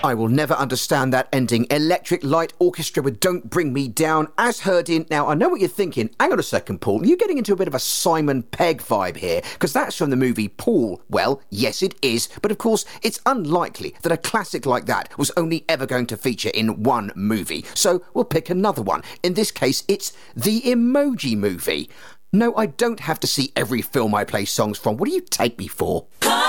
I will never understand that ending. Electric Light Orchestra with Don't Bring Me Down, as heard in... Now, I know what you're thinking. Hang on a second, Paul. You're getting into a bit of a Simon Pegg vibe here, because that's from the movie Paul. Well, yes, it is. But of course, it's unlikely that a classic like that was only ever going to feature in one movie. So we'll pick another one. In this case, it's The Emoji Movie. No, I don't have to see every film I play songs from. What do you take me for?